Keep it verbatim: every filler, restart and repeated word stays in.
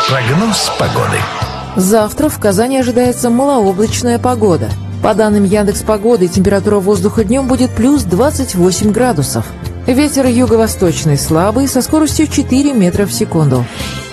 Прогноз погоды. Завтра в Казани ожидается малооблачная погода. По данным Яндекс.Погоды, температура воздуха днем будет плюс двадцать восемь градусов. Ветер юго-восточный слабый со скоростью четыре метра в секунду.